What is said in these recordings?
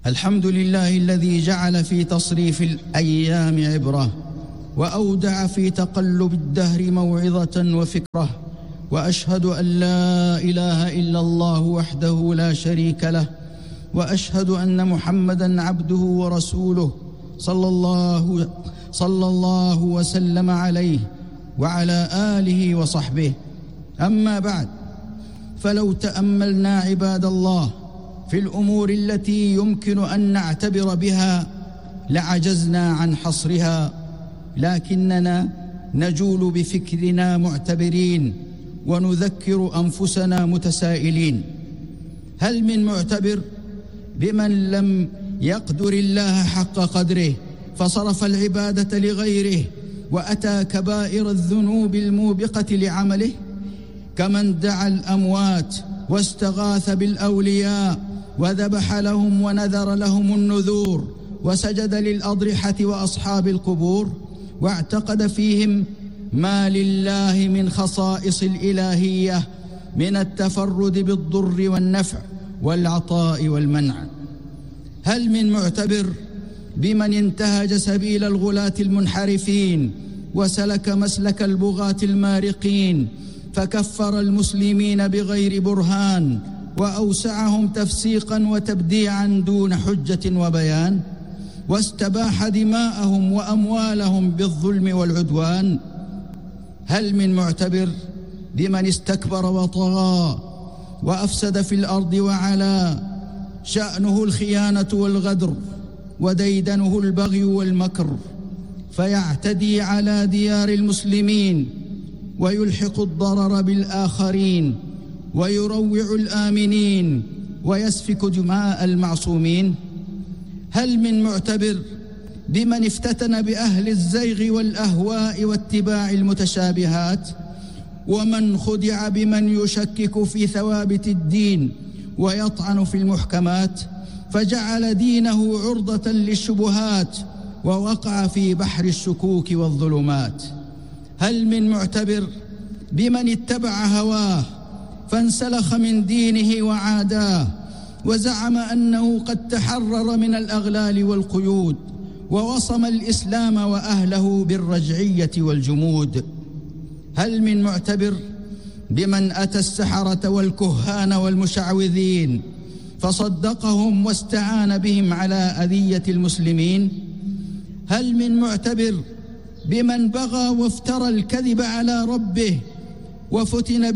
الحمد لله الذي جعل في تصريف الأيام عبرة، وأودع في تقلب الدهر موعظة وفكرة، وأشهد أن لا إله إلا الله وحده لا شريك له، وأشهد أن محمدًا عبده ورسوله صلى الله وسلم عليه وعلى آله وصحبه. أما بعد، فلو تأملنا عباد الله في الأمور التي يمكن أن نعتبر بها لعجزنا عن حصرها، لكننا نجول بفكرنا معتبرين ونذكر أنفسنا متسائلين: هل من معتبر بمن لم يقدر الله حق قدره فصرف العبادة لغيره وأتى كبائر الذنوب الموبقة لعمله، كمن دعا الأموات واستغاث بالأولياء وذبح لهم ونذر لهم النذور وسجد للأضرحة وأصحاب القبور، واعتقد فيهم ما لله من خصائص الإلهية من التفرد بالضر والنفع والعطاء والمنع. هل من معتبر بمن انتهج سبيل الغلاة المنحرفين وسلك مسلك البغاة المارقين، فكفر المسلمين بغير برهان وأوسعهم تفسيقا وتبديعا دون حجة وبيان، واستباح دماءهم وأموالهم بالظلم والعدوان؟ هل من معتبر بمن استكبر وطغى وأفسد في الأرض وعلا شأنه الخيانة والغدر وديدنه البغي والمكر، فيعتدي على ديار المسلمين ويلحق الضرر بالآخرين ويروع الآمنين ويسفك دماء المعصومين؟ هل من معتبر بمن افتتن بأهل الزيغ والأهواء واتباع المتشابهات، ومن خدع بمن يشكك في ثوابت الدين ويطعن في المحكمات، فجعل دينه عرضة للشبهات ووقع في بحر الشكوك والظلمات؟ هل من معتبر بمن اتبع هواه فانسلخ من دينه وعاداه، وزعم أنه قد تحرر من الأغلال والقيود ووصم الإسلام وأهله بالرجعية والجمود؟ هل من معتبر بمن أتى السحرة والكهان والمشعوذين فصدقهم واستعان بهم على أذية المسلمين؟ هل من معتبر بمن بغى وافترى الكذب على ربه وفتن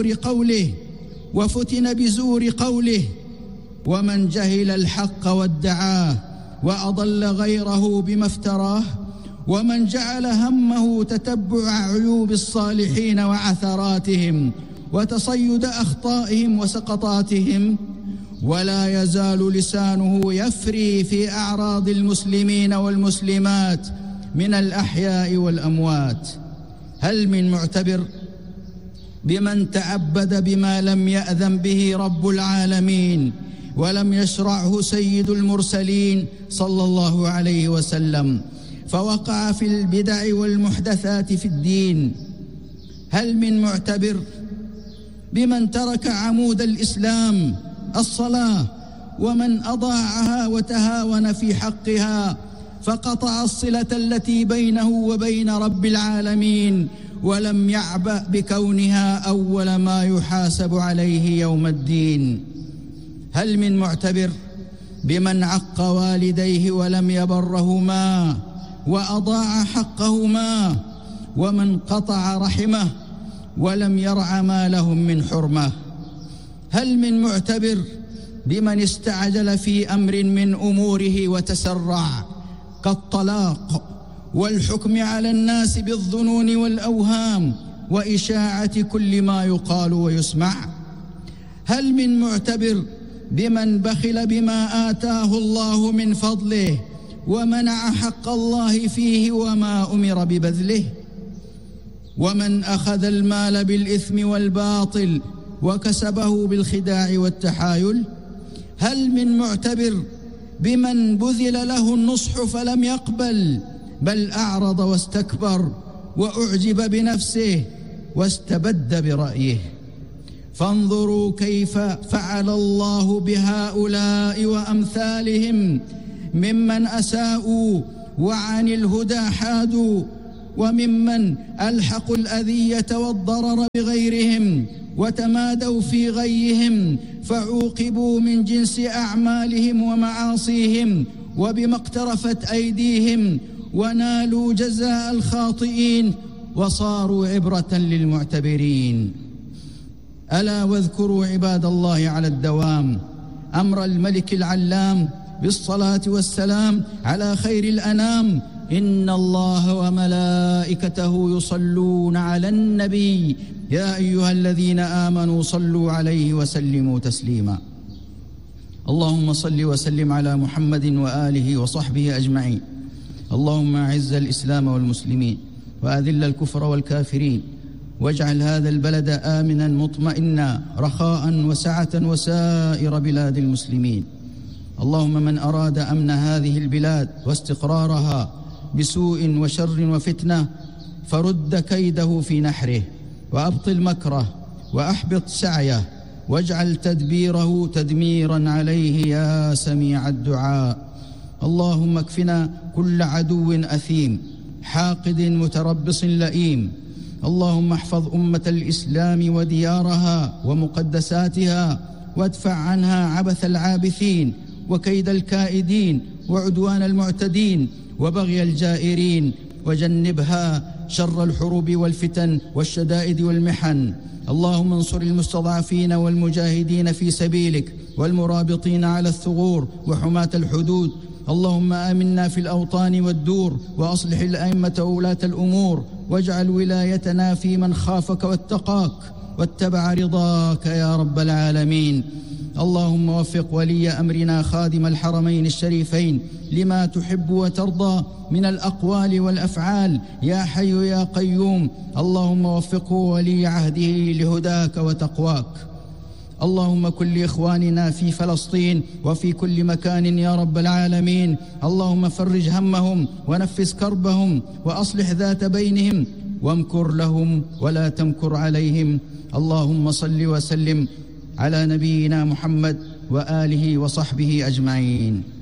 بزور قوله ومن جهل الحق وادعاه وأضل غيره بما افتراه، ومن جعل همه تتبع عيوب الصالحين وعثراتهم وتصيد أخطائهم وسقطاتهم، ولا يزال لسانه يفري في أعراض المسلمين والمسلمات من الأحياء والأموات؟ هل من معتبر بمن تعبد بما لم يأذن به رب العالمين ولم يشرعه سيد المرسلين صلى الله عليه وسلم، فوقع في البدع والمحدثات في الدين؟ هل من معتبر بمن ترك عمود الإسلام الصلاة ومن أضاعها وتهاون في حقها فقطع الصلة التي بينه وبين رب العالمين ولم يعبأ بكونها أول ما يحاسب عليه يوم الدين؟ هل من معتبر بمن عق والديه ولم يبرهما وأضاع حقهما، ومن قطع رحمه ولم يرع ما لهم من حرمة؟ هل من معتبر بمن استعجل في أمر من أموره وتسرع كالطلاق والحكم على الناس بالظنون والأوهام وإشاعة كل ما يقال ويسمع؟ هل من معتبر بمن بخل بما آتاه الله من فضله ومنع حق الله فيه وما أمر ببذله؟ ومن أخذ المال بالإثم والباطل وكسبه بالخداع والتحايل؟ هل من معتبر بمن بذل له النصح فلم يقبل بل أعرض واستكبر وأعجب بنفسه واستبد برأيه؟ فانظروا كيف فعل الله بهؤلاء وأمثالهم ممن أساءوا وعن الهدى حادوا، وممن ألحقوا الأذية والضرر بغيرهم وتمادوا في غيهم، فعوقبوا من جنس أعمالهم ومعاصيهم وبما اقترفت أيديهم، ونالوا جزاء الخاطئين وصاروا عبرة للمعتبرين. ألا واذكروا عباد الله على الدوام أمر الملك العلام بالصلاة والسلام على خير الأنام: إن الله وملائكته يصلون على النبي يا أيها الذين آمنوا صلوا عليه وسلموا تسليما. اللهم صل وسلم على محمد وآله وصحبه أجمعين. اللهم أعز الإسلام والمسلمين وأذل الكفر والكافرين، واجعل هذا البلد آمنا مطمئنا رخاء وسعة وسائر بلاد المسلمين. اللهم من أراد أمن هذه البلاد واستقرارها بسوء وشر وفتنة فرد كيده في نحره، وأبطل مكره، وأحبط سعيه، واجعل تدبيره تدميرا عليه يا سميع الدعاء. اللهم اكفنا كل عدو أثيم حاقد متربص لئيم. اللهم احفظ أمة الإسلام وديارها ومقدساتها، وادفع عنها عبث العابثين وكيد الكائدين وعدوان المعتدين وبغي الجائرين، وجنبها شر الحروب والفتن والشدائد والمحن. اللهم انصر المستضعفين والمجاهدين في سبيلك والمرابطين على الثغور وحماة الحدود. اللهم آمنا في الأوطان والدور، وأصلح الأئمة وولاة الأمور، واجعل ولايتنا في من خافك واتقاك واتبع رضاك يا رب العالمين. اللهم وفق ولي أمرنا خادم الحرمين الشريفين لما تحب وترضى من الأقوال والأفعال يا حي يا قيوم. اللهم وفقه ولي عهده لهداك وتقواك. اللهم كن لإخواننا في فلسطين وفي كل مكان يا رب العالمين. اللهم فرج همهم ونفس كربهم وأصلح ذات بينهم، وامكر لهم ولا تمكر عليهم. اللهم صل وسلم على نبينا محمد وآله وصحبه أجمعين.